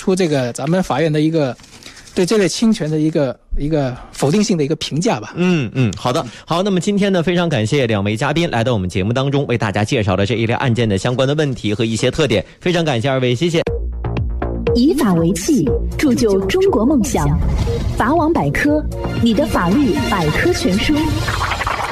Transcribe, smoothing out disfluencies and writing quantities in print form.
出这个咱们法院的一个对这类侵权的一个否定性的一个评价吧。 好的，好，那么今天呢，非常感谢两位嘉宾来到我们节目当中，为大家介绍了这一类案件的相关的问题和一些特点，非常感谢二位，谢谢。 以法为器，铸就中国梦想。法网百科，你的法律百科全书。